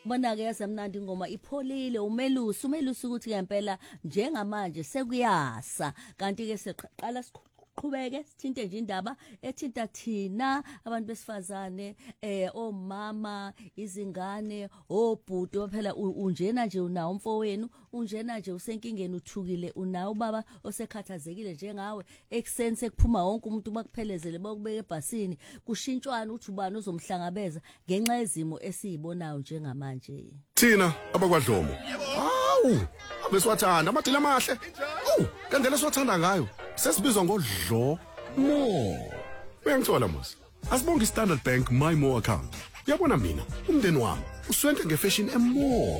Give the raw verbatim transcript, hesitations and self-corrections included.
Bona-ke yazamnandi ingoma ipholile umelusi umelusi ukuthi ngempela njengamanje sekuyasa kanti-ke siqala siqhubeke sithinte nje indaba ethinta thina abantu besifazane eh omama izingane obhuti phela unjena nje unawo umfowenu unjena nje usenkingeni uthukile unawo ubaba osekhathazekile njengawe ekseni sekuphuma wonke umuntu bakuphelezele bakubeka ebhasini kushintshwana uthi ubani uzomhlangabeza ngenxa yezimo esizibonayo njengamanje thina abakwadlomo hawu abesiwathanda amadila amahle awu kandela siwathanda ngayo sesibizwa ngodlo mo uyangithola mos asibonga iStandard Bank my more account yabona mina umndeni wami uswente ngefashion emo